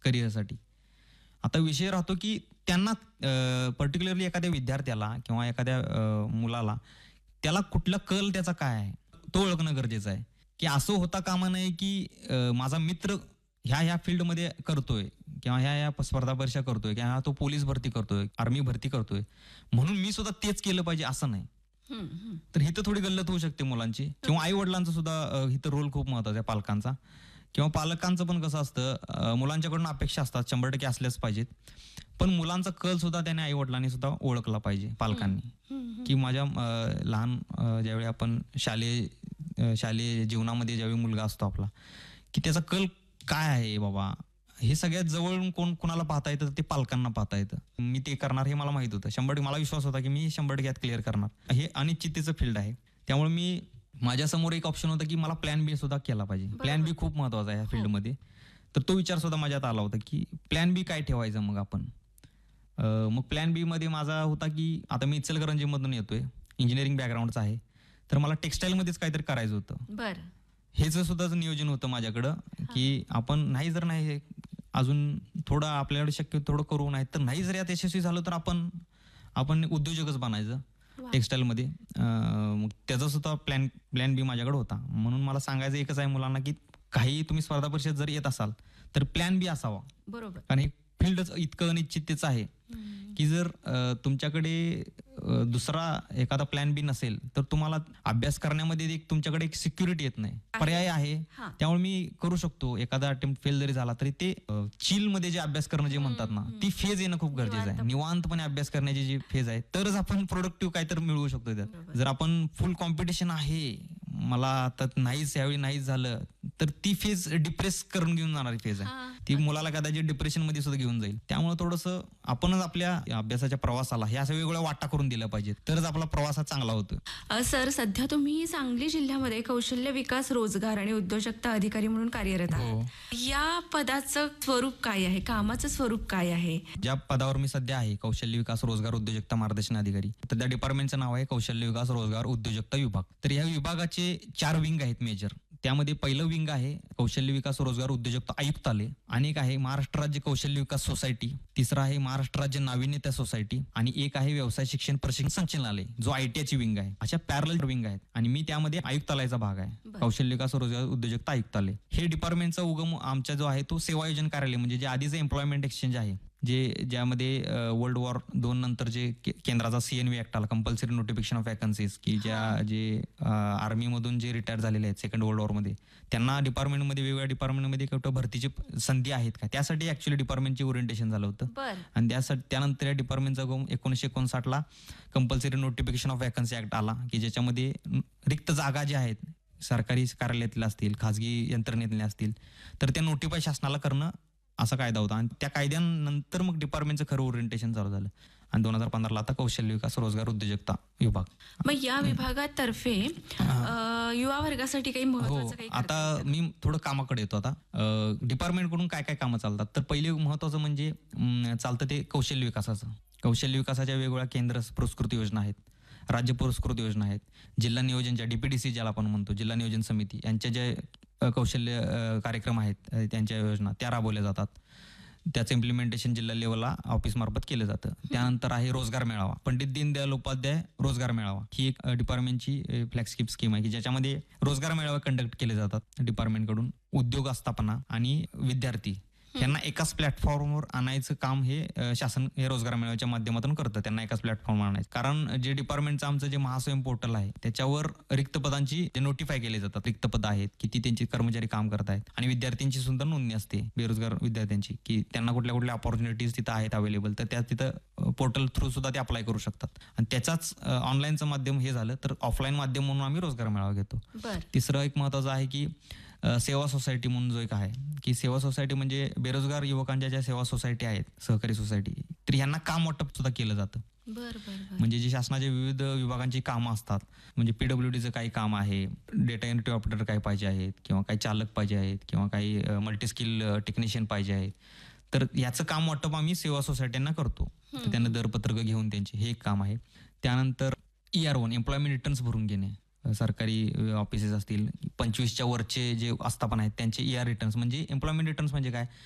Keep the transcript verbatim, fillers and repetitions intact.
करिअरसाठी. आता विषय राहतो की त्यांना पर्टिक्युलरली एखाद्या विद्यार्थ्याला किंवा एखाद्या अ, मुलाला त्याला कुठला कल त्याचा काय आहे तो ओळखणं गरजेचं आहे. की असं होता कामा नये की अ, माझा मित्र ह्या ह्या फील्डमध्ये करतोय किंवा ह्या ह्या स्पर्धा परीक्षा करतोय किंवा तो पोलीस भरती करतोय, आर्मी भरती करतोय म्हणून मी सुद्धा तेच केलं पाहिजे असं नाही. तर इथं थोडी गल्लत होऊ शकते मुलांची किंवा आई वडिलांचा सुद्धा अ, इथं रोल खूप महत्वाचा आहे पालकांचा किंवा पालकांचं पण कसं असतं अ, मुलांच्याकडून अपेक्षा असतात शंभर टक्के असल्याच पाहिजेत. पण मुलांचा कल सुद्धा त्याने आई वडिलांनी सुद्धा ओळखला पाहिजे पालकांनी की माझ्या अ, लहान अ, ज्यावेळी आपण शालेय अ, शालेय जीवनामध्ये ज्यावेळी मुलगा असतो आपला की त्याचा कल काय आहे बाबा हे सगळ्यात जवळून कोण कुणाला पाहता येतं ते पालकांना पाहता येतं. मी ते करणार हे मला माहित होतं शंभर टक्के मला विश्वास होता की मी शंभर टक्के यात क्लिअर करणार. हे अनिश्चिततेचं फील्ड आहे त्यामुळे मी माझ्यासमोर एक ऑप्शन होता की मला प्लॅन बी सुद्धा केला पाहिजे. प्लॅन बी खूप महत्वाचा आहे या फील्डमध्ये. तर तो विचार सुद्धा माझ्यात आला होता की प्लॅन बी काय ठेवायचं मग आपण. अ, मग प्लॅन बी मध्ये माझा होता की आता मी इचलकरंजीमधून येतोय इंजिनिअरिंग बॅकग्राऊंडचा आहे तर मला टेक्सटाईलमध्येच काहीतरी करायचं होतं. बरं. हेच सुद्धा नियोजन होतं माझ्याकडं की आपण नाही जर नाही अजून थोडं आपल्याकडे शक्य थोडं करू नाही तर नाही जर यात यशस्वी झालं तर आपण आपण उद्योजकच बनायचं टेक्सटाईलमध्ये. मग त्याचा सुद्धा प्लॅन प्लॅन बी माझ्याकडे होता. म्हणून मला सांगायचं एकच आहे मुलांना की काही तुम्ही स्पर्धा परीक्षेत जर येत असाल तर प्लॅन बी असावा. बरोबर. कारण हे फील्डच इतकं अनिश्चिततेचं आहे की जर अ, तुमच्याकडे अ, दुसरा एखादा प्लॅन बी नसेल तर तुम्हाला अभ्यास करण्यामध्ये एक तुमच्याकडे एक सिक्युरिटी येत नाही. पर्याय आहे त्यामुळे मी करू शकतो एखादा अटेम्प्ट फेल जरी झाला तरी ते चिल मध्ये जे अभ्यास करणं जे म्हणतात ना ती फेज येणं खूप गरजेचं आहे. निवांतपणे अभ्यास करण्याची जी फेज आहे तरच आपण प्रोडक्टिव्ह काहीतरी मिळवू शकतो त्यात. जर आपण फुल कॉम्पिटिशन आहे मला आता नाहीच यावेळी नाहीच झालं तर ती फेज डिप्रेस करून घेऊन जाणारी फेज आहे. ती मुलाला कदाचित डिप्रेशन मध्ये सुद्धा घेऊन जाईल. त्यामुळे थोडंसं आपणच आपल्या अभ्यासाच्या प्रवासाला ह्या अशा वेगवेगळ्या वाटा करून दिल्या पाहिजेत तरच आपला प्रवास हा चांगला होतो. सर सध्या तुम्ही सांगली जिल्ह्यामध्ये कौशल्य विकास रोजगार आणि उद्योजकता अधिकारी म्हणून कार्यरत आहात. या पदाचं स्वरूप काय आहे, कामाचं स्वरूप काय आहे? ज्या पदावर मी सध्या आहे कौशल्य विकास रोजगार उद्योजकता मार्गदर्शन अधिकारी तर त्या डिपार्टमेंटचं नाव आहे कौशल्य विकास रोजगार उद्योजकता विभाग. तर या विभागाचे चार विंग आहेत मेजर. त्यामध्ये पहिलं विंग आहे कौशल्य विकास रोजगार उद्योजकता आयुक्तालय, आणि एक आहे महाराष्ट्र राज्य कौशल्य विकास सोसायटी, तिसरा आहे महाराष्ट्र राज्य नाविन्यता सोसायटी आणि एक आहे व्यवसाय शिक्षण प्रशिक्षण संचालनालय जो आयटीआयची विंग आहे. अशा पॅरल विंग आहेत आणि मी त्यामध्ये आयुक्तालयाचा भाग आहे कौशल्य विकास रोजगार उद्योजकता आयुक्तालय. हे डिपार्टमेंटचा उगम आमचा जो आहे तो सेवा योजन कार्यालय म्हणजे जे आधीचं एम्प्लॉयमेंट एक्सचेंज आहे जे ज्यामध्ये वर्ल्ड वॉर दोन नंतर जे केंद्राचा सीएनवी ऍक्ट आला कंपल्सरी नोटिफिकेशन ऑफ वॅकन्सीज की ज्या जे आर्मी मधून जे रिटायर झालेले आहेत सेकंड वर्ल्ड वॉर मध्ये त्यांना डिपार्टमेंटमध्ये वेगवेगळ्या डिपार्टमेंटमध्ये कुठं भरतीची संधी आहेत का त्यासाठी ऍक्च्युअली डिपार्टमेंटचे ओरिएंटेशन झालं होतं. आणि त्यासाठी त्यानंतर या डिपार्टमेंटचा एकोणीसशे एकोणसाठ ला compulsory notification of vacancy act आला की ज्याच्यामध्ये रिक्त जागा ज्या आहेत सरकारी कार्यालयातल्या असतील खाजगी यंत्रणेतल्या असतील तर त्या नोटिफाय शासनाला करणं असा कायदा होता. आणि त्या कायद्यानंतर मग डिपार्टमेंटचं खरं ओरिएंटेशन चालू झालं आणि दोन हजार पंधराला आता कौशल्य विकास रोजगार उद्योजकता विभाग. मग या विभागातर्फे युवा वर्गासाठी काही महत्त्वाचं काही आता मी थोडं कामाकडे येतो. आता डिपार्टमेंट कडून काय काय कामं चालतात तर पहिले महत्वाचं म्हणजे चालतं ते कौशल्य विकासाचं. कौशल्य विकासाच्या वेगवेगळ्या केंद्र पुरस्कृत योजना आहेत, राज्य पुरस्कृत योजना आहेत, जिल्हा नियोजनच्या डीपीडीसी ज्याला आपण म्हणतो जिल्हा नियोजन समिती यांच्या जे कौशल्य कार्यक्रम आहेत त्यांच्या योजना त्या राबवल्या जातात. त्याचं इम्प्लिमेंटेशन जिल्हा लेवलला ऑफिस मार्फत केलं जातं. त्यानंतर आहे रोजगार मेळावा, पंडित दीनदयाल उपाध्याय रोजगार मेळावा ही एक डिपार्टमेंटची फ्लॅगशिप स्कीम आहे की ज्याच्यामध्ये रोजगार मेळावा कंडक्ट केले जातात डिपार्टमेंटकडून. उद्योग आस्थापना आणि विद्यार्थी यांना एकाच प्लॅटफॉर्मवर आणायचं काम हे शासन हे रोजगार मेळाव्याच्या माध्यमातून करतं. त्यांना एकाच प्लॅटफॉर्मवर आणायचं कारण जे डिपार्टमेंटचं आमचं जे महास्वयं पोर्टल आहे त्याच्यावर रिक्त पदांची नोटिफाय केले जातात. रिक्त पद आहेत किती त्यांचे कर्मचारी काम करत आहेत आणि विद्यार्थ्यांची सुद्धा नोंदणी असते बेरोजगार विद्यार्थ्यांची की त्यांना कुठल्या कुठल्या ऑपॉर्च्युनिटीज तिथं आहेत अवेलेबल तर त्या तिथं पोर्टल थ्रू सुद्धा ते अप्लाय करू शकतात. आणि त्याचाच ऑनलाईनचं माध्यम हे झालं तर ऑफलाईन माध्यम म्हणून आम्ही रोजगार मेळावा घेतो. तिसरं एक महत्वाचं आहे की सेवा सोसायटी म्हणून जो एक आहे की सेवा सोसायटी म्हणजे बेरोजगार युवकांच्या ज्या सेवा सोसायटी आहेत सहकारी सोसायटी तर यांना काम वाटप सुद्धा केलं जातं. म्हणजे जे शासनाच्या विविध विभागांची कामं असतात म्हणजे पीडब्ल्यूडीचं काही काम आहे, डेटा एंट्री ऑपरेटर काय पाहिजे आहेत किंवा काही चालक पाहिजे आहेत किंवा काही मल्टी स्किल टेक्निशियन पाहिजे आहेत तर याचं काम वाटप आम्ही सेवा सोसायट्यांना करतो. त्यांना दरपत्रक घेऊन त्यांचे हे एक काम आहे. त्यानंतर E R one employment returns भरून घेणे, सरकारी ऑफिसेस असतील पंचवीसच्या वरचे जे आस्थापना आहेत त्यांचे ई आर रिटर्न्स म्हणजे एम्प्लॉयमेंट रिटर्न्स म्हणजे काय